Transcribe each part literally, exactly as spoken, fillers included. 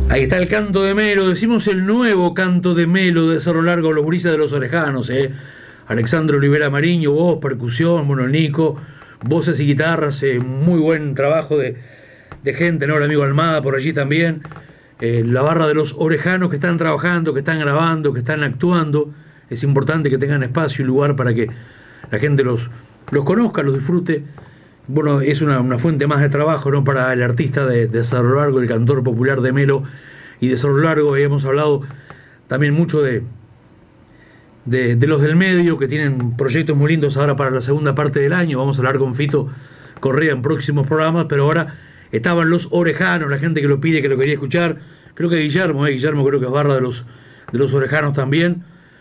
Ahí está el canto de Melo, decimos el nuevo canto de Melo de Cerro Largo, los gurises de los Orejanos, eh. Alexandro Olivera Mariño, voz, percusión, bueno, Nico, voces y guitarras, eh, muy buen trabajo de, de gente, ¿no? El amigo Almada por allí también, eh, la barra de los Orejanos que están trabajando, que están grabando, que están actuando. Es importante que tengan espacio y lugar para que la gente los, los conozca, los disfrute. Bueno, es una, una fuente más de trabajo, ¿no? Para el artista de, de Cerro Largo, el cantor popular de Melo y de Cerro Largo. Y hemos hablado también mucho de, de, de los del medio, que tienen proyectos muy lindos ahora para la segunda parte del año. Vamos a hablar con Fito Correa en próximos programas, pero ahora estaban los Orejanos, la gente que lo pide, que lo quería escuchar. Creo que Guillermo, eh, Guillermo creo que es barra de los, de los Orejanos también.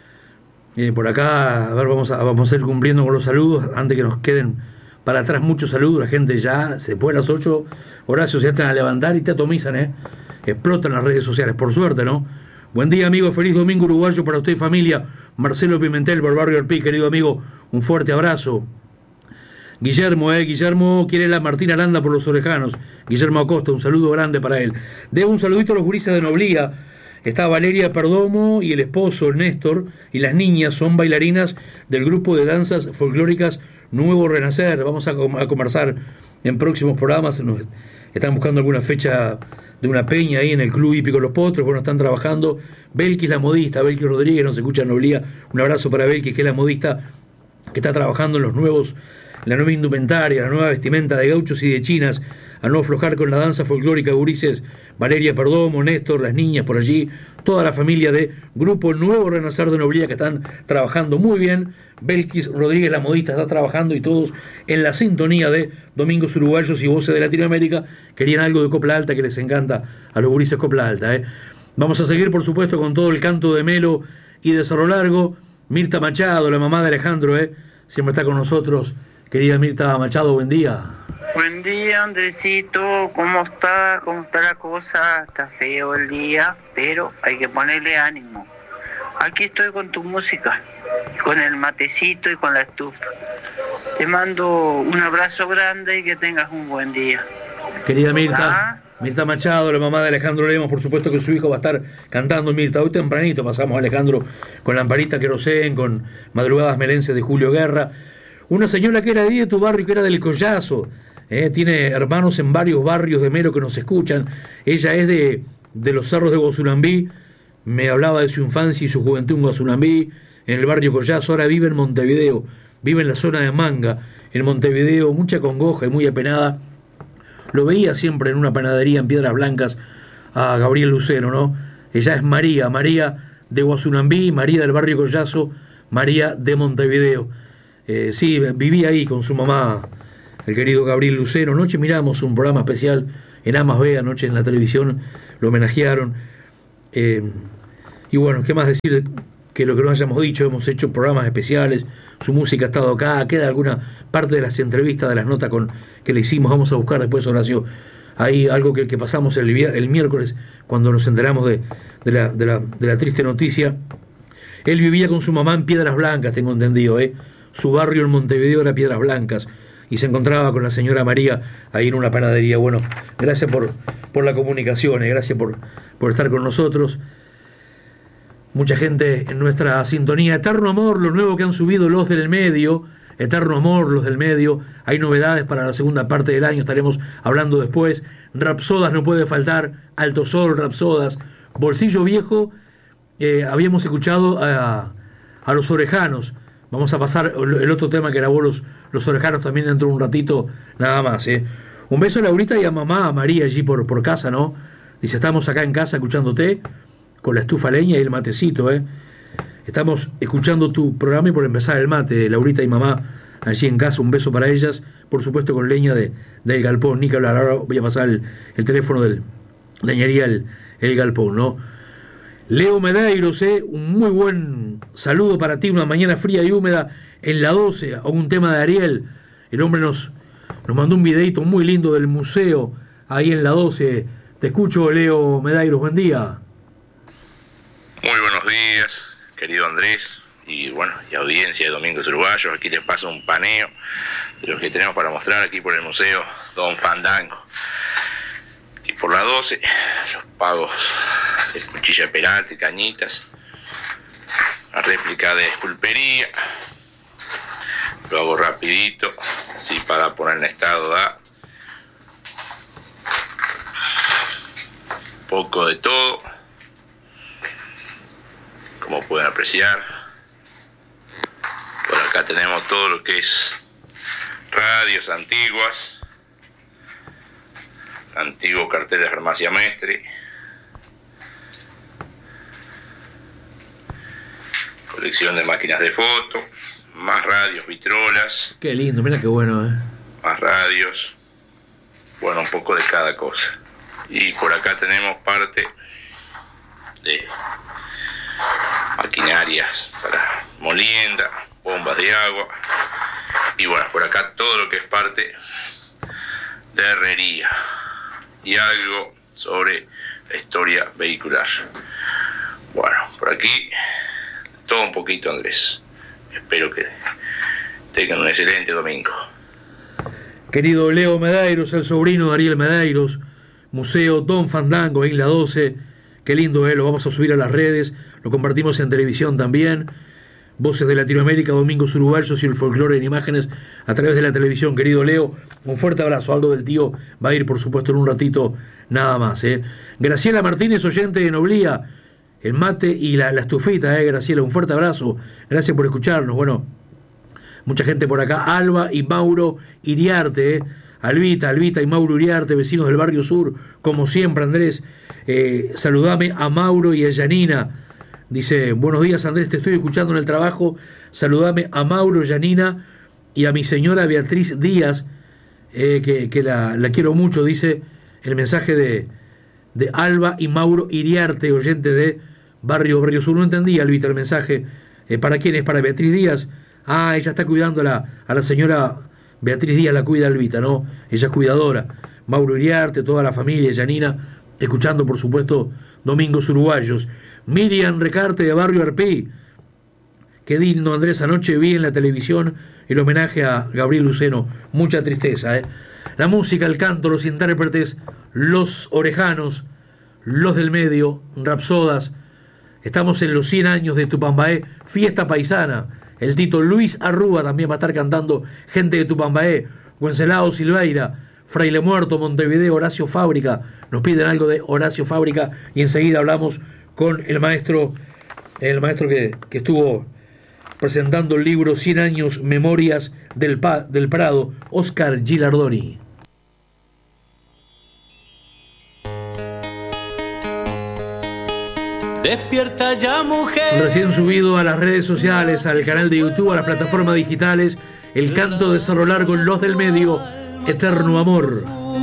Eh, por acá, a ver, vamos a, vamos a ir cumpliendo con los saludos antes que nos queden para atrás muchos saludos. La gente ya se puede a las ocho, Horacio, se están a levantar y te atomizan, ¿eh? Explotan las redes sociales, por suerte, ¿no? Buen día, amigo, feliz domingo uruguayo para usted y familia. Marcelo Pimentel, por Barrio del Pi, querido amigo, un fuerte abrazo. Guillermo, eh, Guillermo quiere la Martina Aranda por los Orejanos. Guillermo Acosta, un saludo grande para él. Debo un saludito a los gurises de Noblía. Está Valeria Perdomo y el esposo Néstor, y las niñas son bailarinas del grupo de danzas folclóricas Nuevo Renacer. Vamos a, a conversar en próximos programas. Nos están buscando alguna fecha de una peña ahí en el Club Hípico Los Potros. Bueno, están trabajando. Belkis, la modista, Belkis Rodríguez, nos escucha en Noblía. Un abrazo para Belkis, que es la modista que está trabajando en los nuevos, la nueva indumentaria, la nueva vestimenta de gauchos y de chinas, a no aflojar con la danza folclórica, gurises. Valeria Perdomo, Néstor, las niñas por allí, toda la familia de Grupo Nuevo Renacer de Noblía, que están trabajando muy bien. Belkis Rodríguez, la modista, está trabajando, y todos en la sintonía de Domingos Uruguayos y Voces de Latinoamérica. Querían algo de copla alta, que les encanta a los gurises copla alta, ¿eh? Vamos a seguir, por supuesto, con todo el canto de Melo y de Cerro Largo. Mirta Machado, la mamá de Alejandro, ¿eh? Siempre está con nosotros. Querida Mirta Machado, buen día. Buen día, Andresito, ¿cómo está? ¿Cómo está la cosa? Está feo el día, pero hay que ponerle ánimo. Aquí estoy con tu música, con el matecito y con la estufa. Te mando un abrazo grande y que tengas un buen día. Querida Mirta, ¿Ah? Mirta Machado, la mamá de Alejandro Lemos, por supuesto que su hijo va a estar cantando. Mirta, hoy tempranito pasamos a Alejandro con Lamparita Querosén, con Madrugadas Melense de Julio Guerra. Una señora que era de, de tu barrio, que era del Collazo. Eh, tiene hermanos en varios barrios de Melo que nos escuchan. Ella es de, de los cerros de Guazunambí. Me hablaba de su infancia y su juventud en Guazunambí, en el barrio Collazo. Ahora vive en Montevideo, vive en la zona de Manga, en Montevideo, mucha congoja y muy apenada. Lo veía siempre en una panadería en Piedras Blancas a Gabriel Lucero, ¿no? Ella es María, María de Guazunambí, María del barrio Collazo, María de Montevideo. Eh, sí, vivía ahí con su mamá, el querido Gabriel Lucero. Anoche miramos un programa especial en Amas B, anoche en la televisión, lo homenajearon. Eh, y bueno, ¿qué más decir que lo que no hayamos dicho? Hemos hecho programas especiales, su música ha estado acá, queda alguna parte de las entrevistas, de las notas con, que le hicimos. Vamos a buscar después, Horacio, ahí algo que, que pasamos el, el miércoles, cuando nos enteramos de, de, la, de, la, de la triste noticia. Él vivía con su mamá en Piedras Blancas, tengo entendido, ¿eh? Su barrio en Montevideo era Piedras Blancas, y se encontraba con la señora María ahí en una panadería. Bueno, gracias por, por la comunicación, eh, gracias por, por estar con nosotros. Mucha gente en nuestra sintonía. Eterno Amor, lo nuevo que han subido los del medio. Eterno Amor, los del medio. Hay novedades para la segunda parte del año, estaremos hablando después. Rapsodas no puede faltar. Alto Sol, Rapsodas. Bolsillo Viejo, eh, habíamos escuchado a, a los Orejanos. Vamos a pasar el otro tema que grabó los, los Orejanos también dentro de un ratito, nada más, ¿eh? Un beso a Laurita y a mamá, a María, allí por, por casa, ¿no? Dice, estamos acá en casa escuchándote, con la estufa leña y el matecito, ¿eh? Estamos escuchando tu programa y por empezar el mate, Laurita y mamá, allí en casa. Un beso para ellas, por supuesto con leña de, del Galpón. Ni que hablar, ahora voy a pasar el, el teléfono del leñería el, el Galpón, ¿no? Leo Medeiros, ¿eh? Un muy buen saludo para ti, una mañana fría y húmeda en la doce, a un tema de Ariel. El hombre nos, nos mandó un videito muy lindo del museo ahí en la doce. Te escucho, Leo Medeiros, buen día. Muy buenos días, querido Andrés, y bueno, y audiencia de Domingos Uruguayos. Aquí les paso un paneo de los que tenemos para mostrar aquí por el museo Don Fandango. por la doce, los pagos de cuchilla Peralta y Cañitas, la réplica de pulpería, lo hago rapidito, así para poner en estado da poco de todo, como pueden apreciar. Por acá tenemos todo lo que es radios antiguas, antiguo cartel de Farmacia Mestre, colección de máquinas de foto, más radios, vitrolas. Qué lindo, mira qué bueno, eh. Más radios, bueno, un poco de cada cosa. Y por acá tenemos parte de maquinarias para molienda, bombas de agua, y bueno, por acá todo lo que es parte de herrería y algo sobre la historia vehicular. Bueno, por aquí todo un poquito, Andrés. Espero que tengan un excelente domingo. Querido Leo Medeiros, el sobrino de Ariel Medeiros, Museo Don Fandango en la doce. Qué lindo, ¿eh? Lo vamos a subir a las redes, lo compartimos en televisión también. Voces de Latinoamérica, Domingos Uruguayos y el folclore en imágenes a través de la televisión. Querido Leo, un fuerte abrazo. Aldo del Tío va a ir, por supuesto, en un ratito nada más, ¿eh? Graciela Martínez, oyente de Noblía, el mate y la, la estufita, ¿eh? Graciela, un fuerte abrazo. Gracias por escucharnos. Bueno, mucha gente por acá. Alba y Mauro Iriarte, ¿eh? Albita, Albita y Mauro Uriarte, vecinos del barrio sur, como siempre, Andrés. Eh, saludame a Mauro y a Yanina. Dice, buenos días, Andrés, te estoy escuchando en el trabajo. Saludame a Mauro, Yanina y a mi señora Beatriz Díaz, eh, que, que la, la quiero mucho, dice el mensaje de, de Alba y Mauro Iriarte, oyente de barrio, barrio sur. No entendí, Albita, el mensaje. Eh, ¿Para quién es? ¿Para Beatriz Díaz? Ah, ella está cuidando a la, a la señora Beatriz Díaz, la cuida Albita, ¿no? Ella es cuidadora. Mauro Iriarte, toda la familia, Yanina, escuchando, por supuesto, Domingos Uruguayos. Miriam Recarte, de barrio Arpí. Qué digno, Andrés, anoche vi en la televisión el homenaje a Gabriel Luceno. Mucha tristeza, ¿eh? La música, el canto, los intérpretes, los orejanos, los del medio, rapsodas. Estamos en los cien años de Tupambaé, fiesta paisana. El Tito Luis Arrúa también va a estar cantando, gente de Tupambaé, Wenceslao Silveira, Fraile Muerto, Montevideo, Horacio Fábrica. Nos piden algo de Horacio Fábrica y enseguida hablamos con el maestro, el maestro que, que estuvo presentando el libro cien años, Memorias del, pa, del Prado, Oscar Gilardoni. Despierta ya, mujer. Recién subido a las redes sociales, al canal de YouTube, a las plataformas digitales, el canto de Cerro Largo, Los del Medio, Eterno Amor.